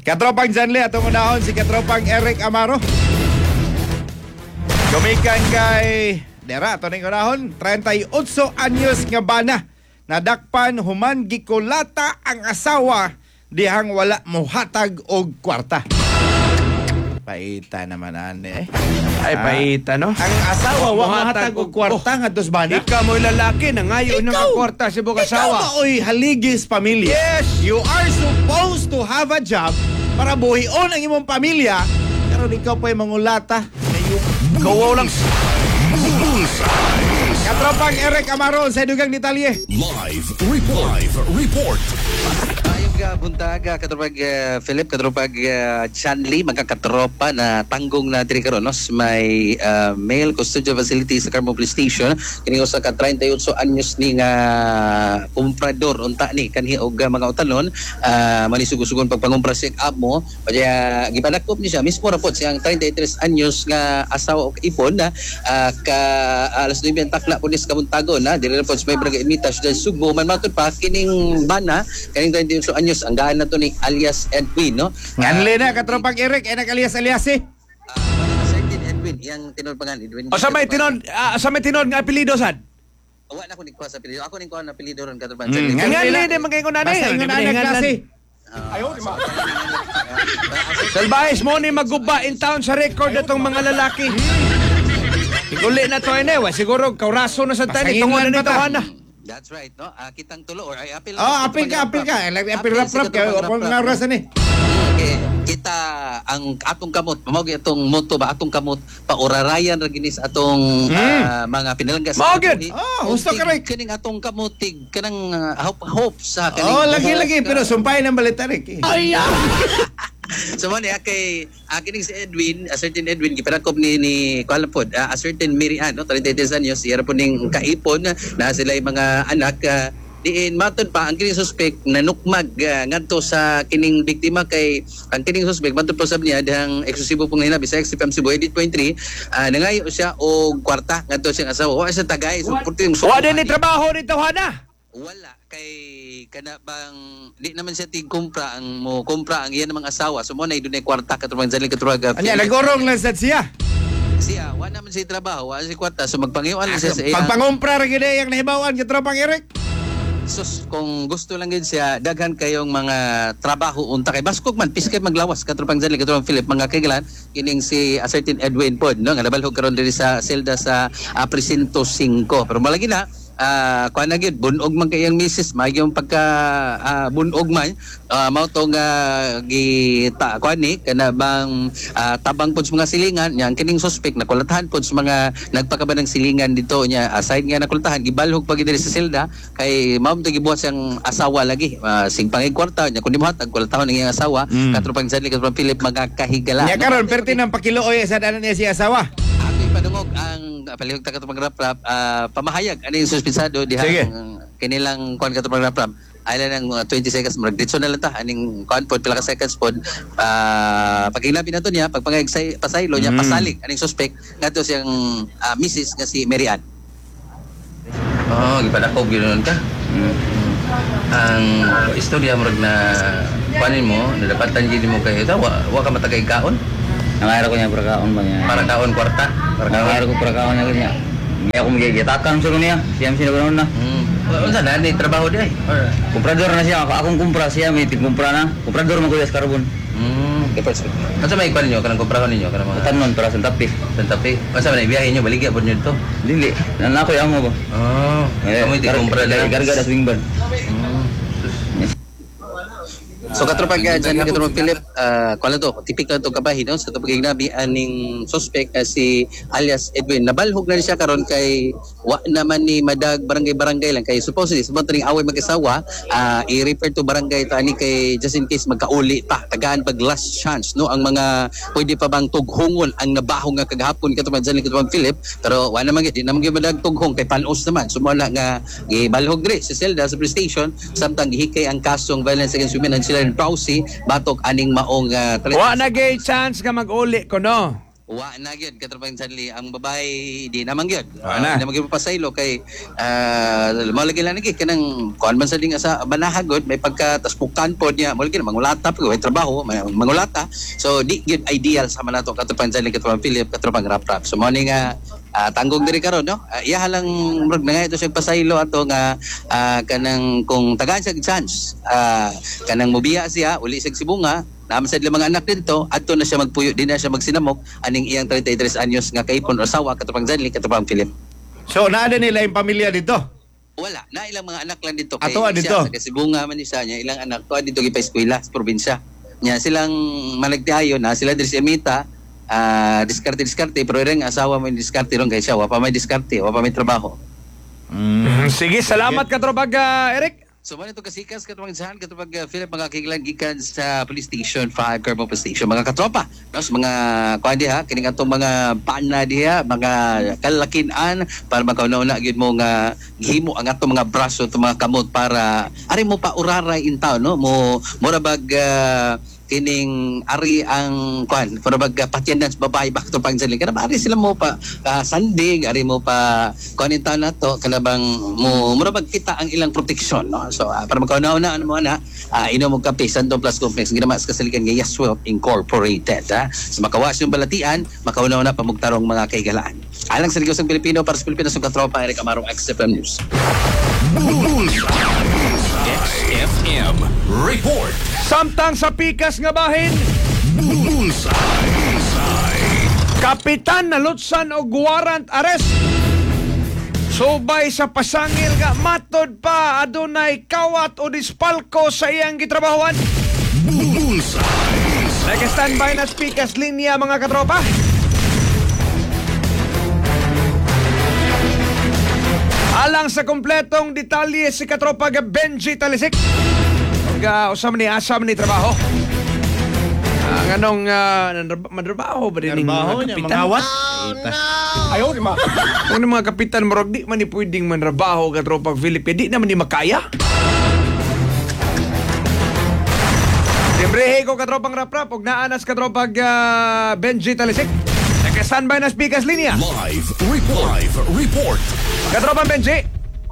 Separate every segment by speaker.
Speaker 1: Katropang Janle, atong unahon si Katropang Eric Amaro. Gumikan kay Dera, ito ning unahon, 38 anyos nga bana. Nadakpan human gikulata ang asawa dihang wala mohatag og kwarta. Paita naman ane.
Speaker 2: Ay, paita, no?
Speaker 1: Ang asawa wa mohatag og kwarta ngadtos bana.
Speaker 2: Ikaw mo'y lalaki, nangayon ng kwarta sa buong asawa.
Speaker 1: Ikaw maoy haligis pamilya.
Speaker 2: Yes!
Speaker 1: You are supposed to have a job para buhion ang imong pamilya. Pero ikaw pa'y mangulata na yung
Speaker 2: Kawaw lang.
Speaker 1: Katropang Eric Amaro sa Dugang Detalye.
Speaker 3: Live report.
Speaker 4: Ayong buntaga, katropag Philip, katropag Chanli, magkakatropa na tanggong na diri karon no? May male custodial facility sa Carmo Police Station. Kini usa ka 38 anyos ni nga kumprador unta ni kanhi og mga utanon, malisugo-sugon pagpangumpra sa amo. Kaya gipadakop ni siya mismo ra pod siyang 33 anyos nga asawa og ipon na ka alas 9 takla pulis kabuntagon na dili pod may barangay Ermitas sa Sugbo man matud pa kining bana kaning 38 anyos ang gaan na to ni alias Edwin, no?
Speaker 1: Nganli na, Katropang Eric, ay nag-alias-alias eh.
Speaker 4: Certain Edwin, yung tinulpangan Edwin.
Speaker 2: O sa may tinod nga apelido sad?
Speaker 4: Wala na ko ni kuha sa apelido. Ako ni kuha na apelido ron katulad.
Speaker 2: Nganli din magkaingon na
Speaker 1: Basta ingon na klase.
Speaker 2: Salbahis mo ni maguba in town sa record itong mga lalaki. Iguli na to ine, siguro kauraso na sa tani tungo na ni tawana.
Speaker 4: That's right, no? Kitang tulo or ay apel.
Speaker 1: Oh, apil ka. Apil rap-rap kaya upang naurasan eh.
Speaker 4: Kita ang atong kamot, mawag itong moto ba atong kamot paurarayan ra ginis atong mga pinalanggas.
Speaker 2: Mawag.
Speaker 1: Gusto ka rin.
Speaker 4: Kining atong kamutig kanang hope sa kaning.
Speaker 1: Oh, lagi-lagi pero sumpay ng balitarik eh.
Speaker 2: Ay,
Speaker 4: So man kay kining si Edwin, a certain Edwin gipadakop ni Kualapod, a certain Mirian, no, 33 anyos, siya po ning kaipon na sila yung mga anak. Diin matod pa ang kining suspect nanukmag ngadto sa kining biktima kay ang kining suspect matod pa sab niya dihang eksklusibo pong hinabi sa XFM Cebu Edit Point 3 nangayo siya og kwarta ngadto siyang asawa wa siya tagay so puting
Speaker 2: wa din ni trabaho ni tawhana.
Speaker 4: wala kay kana bang di naman siya tigkumpra ang mo kumpra ang iya namang asawa so mo na dunay kwarta katulad sa katulad
Speaker 1: Anya nagorong lang sad siya.
Speaker 4: siya wa naman siya trabaho wa siya kwarta so magpangiwan lang siya sa iya
Speaker 1: Pagpangumpra ra gid yang nahibawan Katropang Eric.
Speaker 4: sus kung gusto lang gid siya daghan kayong mga trabaho unta kay baskog man piskay maglawas katulad sa katulad Philip mga kaigalan kining si a certain Edwin pod no nga nabalhog karon diri sa selda sa presinto 5 pero malagi na kuan na gyud bunog man kayang misis magyong pagka bunog man mao to nga gita kuan ni kana bang tabang pod sa mga silingan nya kining suspect nakulatahan pod sa mga nagpakaba ng silingan dito nya aside nga nakulatahan gibalhog pag diri sa selda kay mao to gibuhat siyang asawa lagi sing pangig kwarta nya kun dibuhat ang kulatahon ng iyang asawa katropang Zanli katropang Philip mga kahigala
Speaker 1: Nya karon perti nang pakilooy sa danan niya si asawa.
Speaker 4: Padungog ang palihog ta katong rap pamahayag ani suspisado dihang kinilang kuan katong rap ay lang 20 seconds mag ditso na lang ta aning kuan pod pila ka seconds pod paghilabi nato niya pagpangayag pasaylo niya pasalig aning suspect ngadto siyang Mrs. nga si Marian. Gipadakop gyud ka. Ang istorya mo na kuanin mo nadapatan gyud mo kay wa ka matagay kaon.
Speaker 5: Nangyari ko niya perakaon ba niya?
Speaker 4: Para kaon kwarta.
Speaker 5: Nangyari ko perakaon niya ganyan. Hindi ako magigitakan sa niya. Siyam sinaganon na.
Speaker 4: Unsa na ni trabaho di ay?
Speaker 5: Kumprador na siya. Akong kumpra siya. May tigkumpra na. Kumprador mo ko sa carbon.
Speaker 4: Unsa may ikwan niyo kanang kumprahon ninyo kanang mga
Speaker 5: Tanon para sa tapi.
Speaker 4: Tapi. Unsa man biyahe niyo baligya pod niyo dito?
Speaker 5: Dili. Nanako yung mo ba?
Speaker 4: Kamu tigkumpra na.
Speaker 5: Garga na swing ban.
Speaker 4: So katropag dyan katropag Philip, kuala to, tipikal to kabahin no? Sa tapag ignabi aning suspect si alias Edwin. Nabalhog na siya karon kay wa naman ni madag barangay lang kay supposedly sa ning away mag-asawa i-refer to barangay ta ani kay just in case magkauli ta tagaan pag last chance no ang mga pwede pa bang tughongon ang nabahong nga kagahapon katropag dyan katropag Philip pero wa naman di naman gyud madag tughong kay panos naman sumala nga gibalhog diri sa selda sa police station samtang gihikay ang kasong violence against women and children Pausi batok aning maong
Speaker 2: wa na gay chance nga mag-uli ko no.
Speaker 4: Wa na gyud katropang Sanli ang babae di naman gyud.
Speaker 1: Wa na.
Speaker 4: Di naman gyud pasaylo kay mo lagi lang lagi kanang kuan man sa ding asa banahagod may pagka taspukan pod niya mo lagi mangulata pa may trabaho mangulata. So di gyud ideal sa manato katropang Sanli katropang Philip katropang Rap. So mo ni nga tanggong diri karon no. Iya lang murag na nga ito siya pasaylo ato nga kanang kung tagaan siya chance kanang mobiya siya uli siya sibunga naman sa mga anak dito adto na siya magpuyo din na siya magsinamok aning iyang 33 anyos nga kaipon o asawa katupang Zanli katupang Philip.
Speaker 1: So, naada nila yung pamilya dito?
Speaker 4: Wala na ilang mga anak lang dito
Speaker 1: Ato dito?
Speaker 4: siya sa Sibunga man siya niya ilang anak to dito gipa eskwela sa probinsya nya silang managtihayon na sila diri sa Emita diskarte pero ring asawa mo diskarte ron kay siya wa pa may diskarte wa pa may trabaho.
Speaker 2: Sige, salamat katropag Eric.
Speaker 4: So man ito kasikas katupang Zahan katupag Philip mga kailan gikan sa police station 5 Carbo Police Station mga katropa no so, mga kuan diha kining atong mga pana diha mga kalakin-an para makauna-una gyud mo nga gihimo ang atong mga braso atong mga kamot para ari mo pa uraray in town no mo mura bag kining ari ang kuan para bag patyanan sa babae bakto pang Zanli kana ari sila mo pa sanding ari mo pa kuan in town nato kana bang mo mura bag kita ang ilang proteksyon no so para makauna-una ano mo na inom og kape Sandon Plus Complex ginama sa kasaligan nga Yaswell Incorporated sa makawas yung balatian makauna-una pamugtarong mga kaigalaan alang sa Negosong Pilipino para sa Pilipinas ng katropa Eric Amaro XFM News.
Speaker 3: XFM Report.
Speaker 2: Samtang sa pikas nga bahin,
Speaker 3: Bullseye.
Speaker 2: kapitan nalutsan og warrant arrest. Subay sa pasangil nga matod pa adunay kawat o dispalko sa iyang gitrabahuan.
Speaker 3: Bullseye.
Speaker 2: Nag-standby na pikas linya mga katropa. Alang sa kompletong detalye si katropa nga Benji Talisik. Usam ni asam ni trabaho. Ang anong mandrabaho ba din
Speaker 1: Trabaho niya, mga awat?
Speaker 2: Ayaw di ma. Ang mga kapitan morog di man ni pwedeng mandrabaho katropang Philip di naman ni makaya. Siyempre ko katropang Rap ug naanas katropang Benji Talisik. Naka-standby na speakers linya.
Speaker 3: Live report.
Speaker 2: Katropang Benji.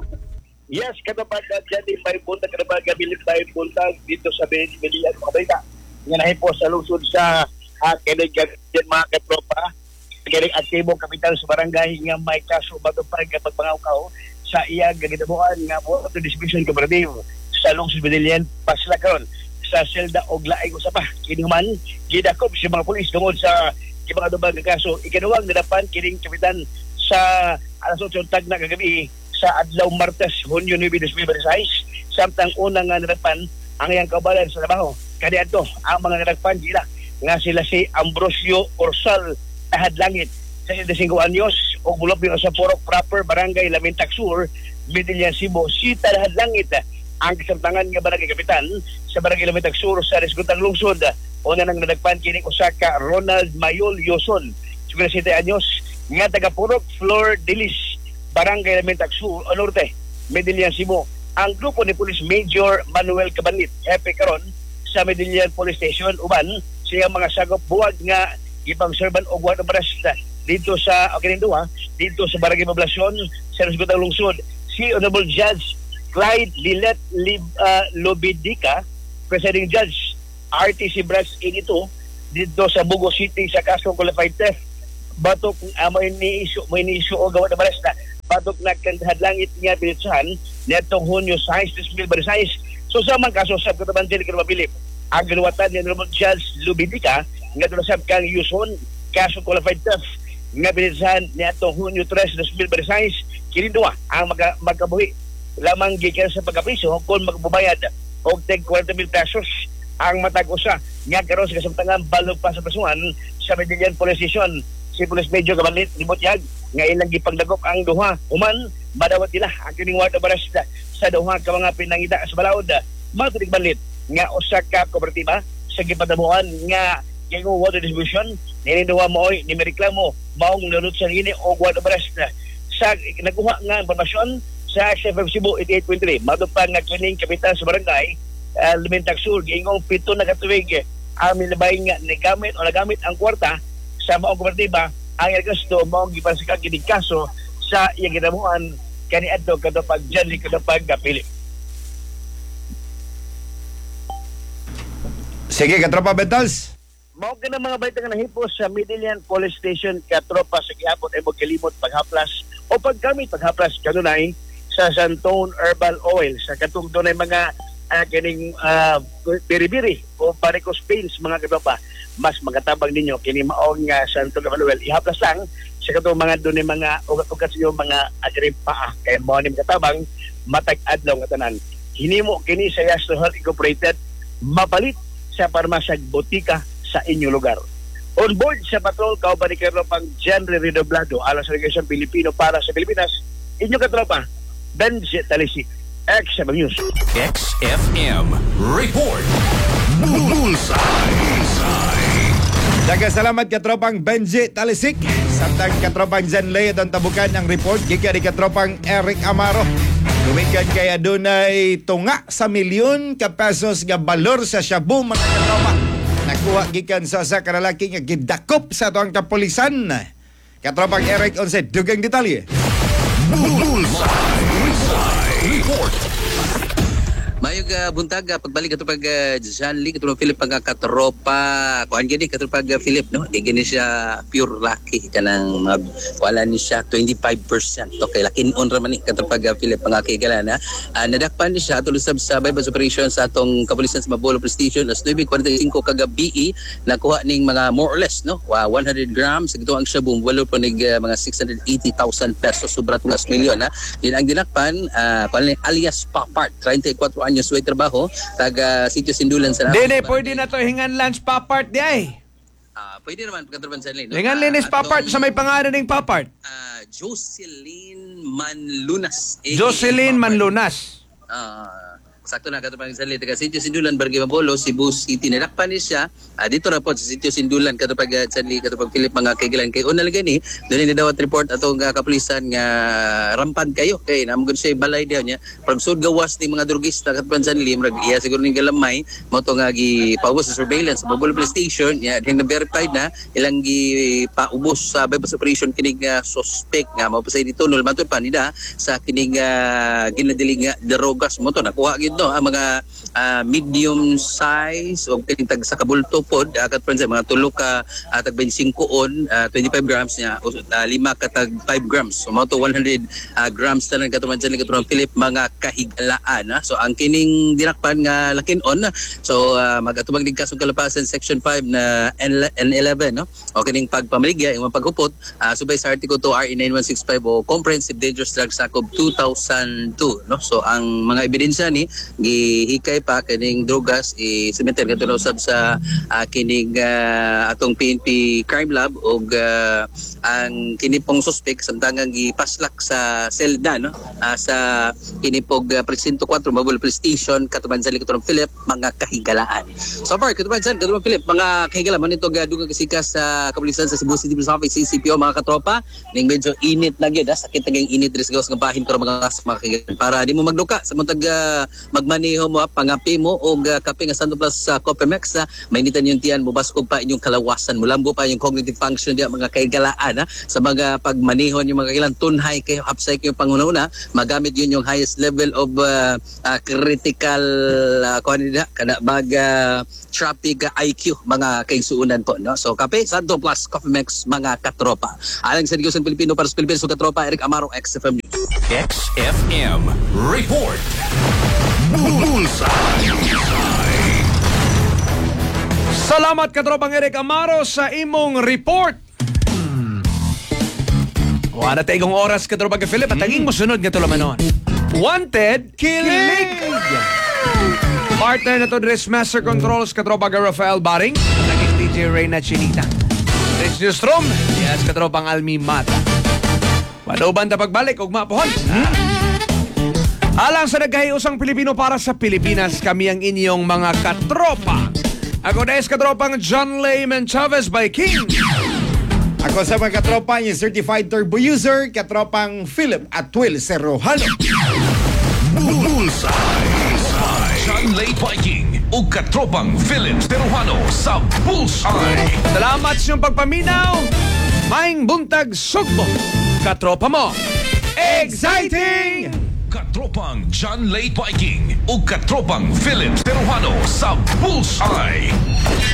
Speaker 6: Yes, katapat na dyan din may punta, katapat gabilit tayo punta dito sa Bilian, mga balita. Nga po sa lungsod sa kinig mga katropa. Kinig aktibo kapital sa barangay nga may kaso bago pa pagpangaw-kaw sa iyang gagitabuan nga po ito distribution cooperative sa lungsod Bilian, Paslakaron sa selda og laing usapa. Kining man, gidakop si mga pulis tungod sa mga dubang kaso. Ikaduwang nadapan kining kapitan sa alas 8 tag na kagabi sa adlaw Martes, Hunyo 9, 2016, samtang unang nga nadagpan ang iyang kabalan sa trabaho. Kaniadto, ang mga nadagpan gila nga sila si Ambrosio Orsal Tahadlangit, 65 anyos, o bulop yung sa Porok Proper, Barangay Lamintac Sur, Midilyan, Cebu. Si Tahadlangit, ang kasamtangan nga barangay kapitan sa Barangay Lamintac Sur sa Resgutang Lungsod. Una nang nadagpan kining Osaka Ronald Mayol Yoson, 57 anyos, nga taga Porok Flor Dilis, Barangay Lamintac Sur, Norte, Medellin, Cebu. Ang grupo ni Police Major Manuel Cabanit, Hepe karon sa Medellin Police Station, uban siya mga sagop buwag nga ipang serban og warrant of arrest dito sa dito sa Barangay Poblasyon sa Resgutang Lungsod. Si Honorable Judge Clyde Lilet Lobidica, Presiding Judge RTC Branch 82 dito sa Bugo City sa kasong qualified theft. Batok may ni-issue o gawa na arrest na batok nagkandahadlangit nga pinitsahan netong Hunyo 6, 2016. So sa mga kaso sa Kataban Delicate Mabilip, ang galuwatan ni Honorable Judge Lubidika nga doon kang Yuson kaso qualified theft nga pinitsahan netong Hunyo 3, 2016. Kinindua ang magkabuhi lamang gikan sa pagkapriso kung magbubayad og tag 40,000 pesos ang matag-usa nga karon sa kasamtangan balog pa sa pasuan sa Medellin Police Station. Si Police Major Cabanit Libutyag nga ilang gipagdagop ang duha human madawat nila ang kining warrant of arrest sa duha ka mga pinangita sa balaod. Matulig balit nga usa ka kooperatiba sa gipadamuan nga gingo water distribution ni duha mo ni reklamo maong nalunod sa gini og warrant of arrest sa nakuha nga impormasyon sa XFM Cebu 88.3 madupang nga kining kapitan sa barangay Lamintac Sur gingong 7 na katuig ang milabay nga nagamit ang kwarta sa maong kooperativa ang gusto maong gipasikan kining kaso sa iyang ginamuan kaniadto katupag Janly katupag Philip.
Speaker 1: Sige, katropa Bentals.
Speaker 6: Mao ka ng mga balita nga nahipos sa Midillian Police Station katropa sa gihapon ay magkalimot paghaplas o paggamit paghaplas kanunay sa Santone Herbal Oil sa katungdo ng mga kining biri-biri o varicose veins mga katropa. Mas magatabang ninyo kini maong Santone Herbal Oil ihaplas lang sa katong mga doon mga ugat-ugat sa mga adrip paa kaya mao ni katabang matag adlaw nga tanan. Hinimo kini sa Yasto Health Incorporated mapalit sa parmasyag botika sa inyong lugar. On board sa patrol, kauban ni Katropang Genre Redoblado, alang sa Regasyon Pilipino para sa Pilipinas, inyong katropa, Benji Talisik, XM News.
Speaker 3: XFM Report. Bullseye.
Speaker 1: Daghang salamat katropang Benji Talisik. Samtang katropang Jan Lay at tabukan ang report gikan ni katropang Eric Amaro. Lumikan kaya dunay tunga sa milyon ka pesos nga balor sa shabu mga katropa. Nakuha gikan sa usa ka lalaki nga gidakop sa tuang kapulisan. Katropang Eric onse dugang detalye.
Speaker 3: Bullseye Report.
Speaker 4: Mayog buntag pagbalik ato pag John Lee katulong Philip pag katropa kuan gini katulong pag Philip no di gini siya pure lucky kanang wala ni siya 25%. Okay lakin on ra man ni katulong pag Philip pag kigala na nadakpan ni siya tulos sa bypass operation sa atong kapulisan sa Mabolo Police Station as 9:45 kagabi nakuha ning mga more or less no 100 grams ito ang shabu walo po nig mga 680,000 pesos sobra tulas milyon na din ang dinakpan kuan alias Papart 34 anyos way trabaho taga Sitio Sindulan sa
Speaker 2: Dili, pwede na to hingan lunch papart di ay.
Speaker 4: Pwede naman pagkatraban sa no?
Speaker 2: Hingan linis papart sa may pangalan ng papart.
Speaker 4: Jocelyn Manlunas.
Speaker 2: Jocelyn Manlunas.
Speaker 4: Sakto na katupang sa taga Sitio Sindulan, Barangay Mabolo, Cebu City. Nadakpan ni siya dito na po sa Sitio Sindulan katupag Philip mga kaigilan kay una lagi ni doon ni dawat report atong kapulisan nga rampad kayo kay namgon siya balay daw niya from sud gawas ni mga drugista katupang sa limrag iya siguro ning galamay mo to nga gi paubos sa surveillance sa Mabolo Police Station ya ding na verified na ilang gi paubos sa bypass operation kining suspect nga mao pa say dito nul matud pa nida sa kining ginadiling drogas mo to nakuha gid no ang mga medium size o kining tag sa kabulto pod kat friends mga tulo ka tag 25 on 25 grams niya 5 ka tag 5 grams so mo to 100 grams tanan katuman dyan katulong Philip mga kahigalaan so ang kining dinakpan nga lakin on so magatubag dig kasong kalapasan section 5 na N11 no o kining pagpamaligya imong paghupot subay sa article 2 RE 9165 o Comprehensive Dangerous Drugs Act of 2002 no so ang mga ebidensya ni gihikay pa kining drogas i-cementer katulong usab sa kining atong PNP Crime Lab og ang kinipong suspect samtangang gipaslak sa selda no sa kinipog presinto 4 Mabolo Police Station katuban sa katulong Philip mga kahigalaan. So far katuban sa katulong Philip mga kahigalaan man ito dugang kasikas sa kapulisan sa Cebu City Police Office CCPO mga katropa ning medyo init na gyud sakit na init diri sa gawas nga bahin pero mga kahigalaan para di mo magduka sa muntag magmaneho mo pangapi mo og kape nga Santo Plus sa Copemex mainitan yung tiyan mo baskog pa inyong kalawasan mulambo pa yung cognitive function diya mga kaigalaan sa mga pagmanihon yung mga kailan tunhay kayo upside kayo pangununa magamit yun yung highest level of critical kada baga traffic IQ mga kaigsuunan po no so kape Santo Plus Copemex mga katropa alang sa Digos ng Pilipino para sa Pilipinas katropa Eric Amaro XFM News.
Speaker 3: XFM Report. Bullseye.
Speaker 2: Salamat katropang Eric Amaro sa imong report. Wala tayong oras katropang Philip at taging mo sunod nga tulamanon. Wanted, kilig! Partner na to Dress Master Controls katropang Rafael Baring naging DJ Reyna Chinita. Rich Newsroom, yes katropang Almi Mata. Panuban ta pagbalik ug mapuhon. Alang sa nagkahiusang Pilipino para sa Pilipinas, kami ang inyong mga katropa. Ako na katropang John Layman Chavez by King.
Speaker 1: Ako sa mga katropa yung certified turbo user, katropang Philip Atwil Serrojano.
Speaker 3: Bullseye. John Lay Viking. ug katropang Philip Teruano sa Bullseye.
Speaker 2: Salamat sa iyong pagpaminaw. Maing buntag sugbo. Katropa mo. Exciting!
Speaker 3: Katropang John Late Viking ug katropang Philip Teruano sa Bullseye.